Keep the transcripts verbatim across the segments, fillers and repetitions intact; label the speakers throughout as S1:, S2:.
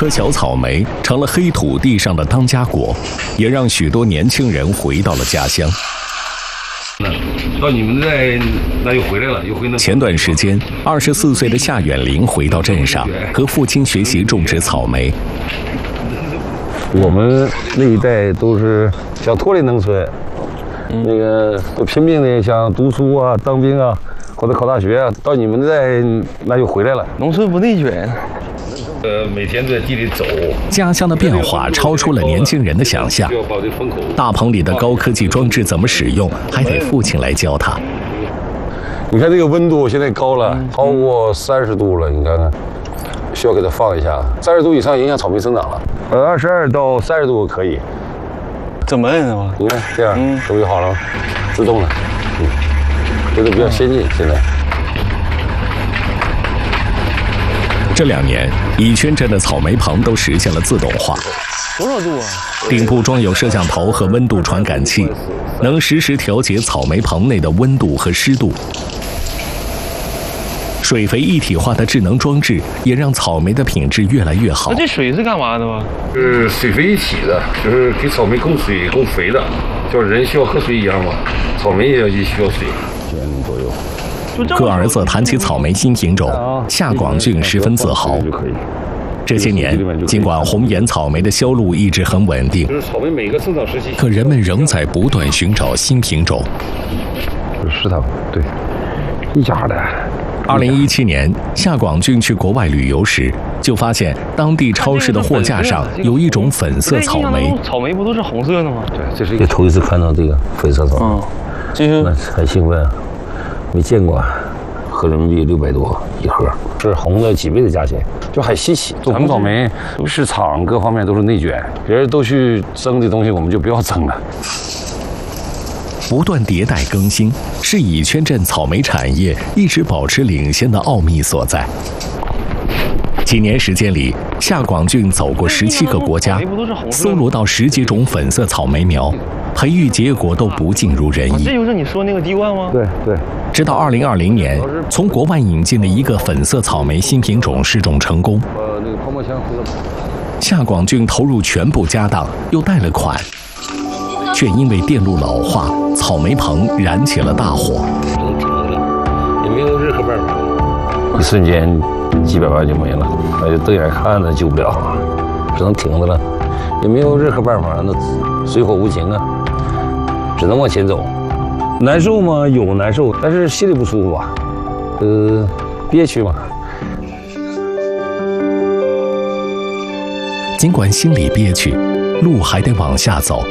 S1: 颗小草莓成了黑土地上的当家果，也让许多年轻人回到了家乡。
S2: 到你们这那又回来了，又回那。
S1: 前段时间，二十四岁的夏远林回到镇上，和父亲学习种植草莓。
S3: 我们那一代都是想脱离农村，嗯、那个都拼命的想读书啊、当兵啊，或者考大学啊。到你们这代那又回来了，
S4: 农村不内卷。
S2: 呃，每天在地里走。
S1: 家乡的变化超出了年轻人的想象。大棚里的高科技装置怎么使用，还得父亲来教他。
S3: 你看这个温度现在高了，超过三十度了，你看看，需要给它放一下。三十度以上影响草莓生长了。呃，二十二到三十度可以。
S4: 怎么摁啊？
S3: 你看这样，嗯，都就好了，自动的。嗯，这都比较先进，现在。
S1: 这两年，乙圈镇的草莓棚都实现了自动化。
S4: 多少度啊？
S1: 顶部装有摄像头和温度传感器，能实时调节草莓棚内的温度和湿度。水肥一体化的智能装置也让草莓的品质越来越好。
S4: 那这水是干嘛的吗？
S2: 是水肥一体的，就是给草莓供水供肥的，就人需要喝水一样嘛，草莓也也需要水。
S3: 一年左右。
S1: 和儿子谈起草莓新品种，夏广俊十分自豪。这些年，尽管红眼草莓的销路一直很稳定，可人们仍在不断寻找新品种。
S3: 食堂对，一家的。
S1: 二零一七年，夏广俊去国外旅游时，就发现当地超市的货架上有一种粉色草莓。
S4: 草莓不都是红色的吗？
S3: 对，这是也头一次看到这个粉色草莓，
S4: 嗯，这是
S3: 那很兴奋。没见过，合人民币六百多一盒，是红的几倍的价钱，就很稀奇。做红草莓市场各方面都是内卷，别人都去争这东西，我们就不要争了。
S1: 不断迭代更新，是乙圈镇草莓产业一直保持领先的奥秘所在。几年时间里，夏广俊走过十七个国家，搜罗到十几种粉色草莓苗，培育结果都不尽如人意。
S4: 这就是你说那个滴灌吗？
S3: 对对。
S1: 直到二零二零年，从国外引进的一个粉色草莓新品种试种成功。
S3: 呃，那个泡沫枪。
S1: 夏广俊投入全部家当，又贷了款，却因为电路老化，草莓棚燃起了大火。
S3: 也没有任何办法，一瞬间几百万就没了，那就瞪眼看着救不了，只能停着了，也没有任何办法，那水火无情啊，只能往前走。难受吗？有难受，但是心里不舒服啊，呃，憋屈嘛。
S1: 尽管心里憋屈，路还得往下走。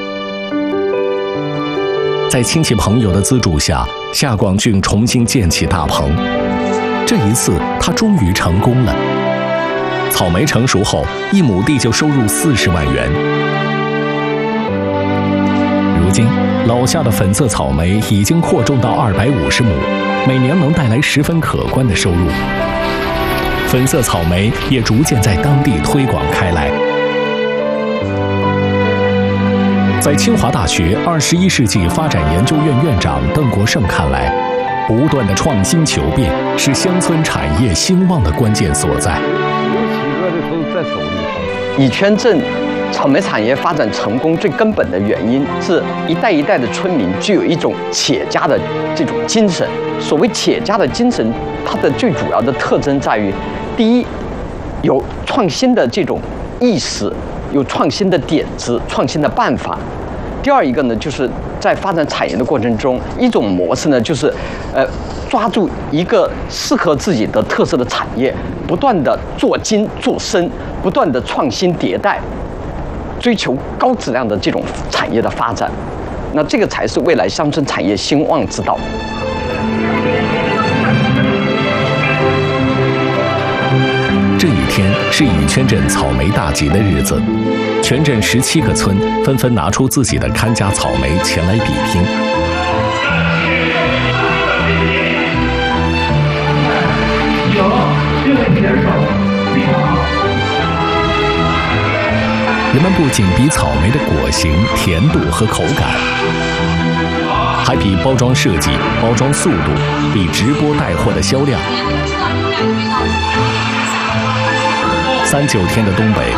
S1: 在亲戚朋友的资助下，夏广俊重新建起大棚。这一次，他终于成功了。草莓成熟后，一亩地就收入四十万元。如今，老夏的粉色草莓已经扩种到二百五十亩，每年能带来十分可观的收入。粉色草莓也逐渐在当地推广开来。在清华大学二十一世纪发展研究院院长邓国胜看来，不断的创新求变是乡村产业兴旺的关键所在。
S5: 乙圈镇草莓产业发展成功最根本的原因是一代一代的村民具有一种企业家的这种精神。所谓企业家的精神，它的最主要的特征在于，第一，有创新的这种意识，有创新的点子、创新的办法。第二一个呢，就是在发展产业的过程中，一种模式呢，就是呃抓住一个适合自己的特色的产业，不断的做精做深，不断的创新迭代，追求高质量的这种产业的发展。那这个才是未来乡村产业兴旺之道。
S1: 这一天是乙圈镇草莓大集的日子，全镇十七个村纷纷拿出自己的看家草莓前来比拼。人们不仅比草莓的果形、甜度和口感，还比包装设计、包装速度，比直播带货的销量。三九天的东北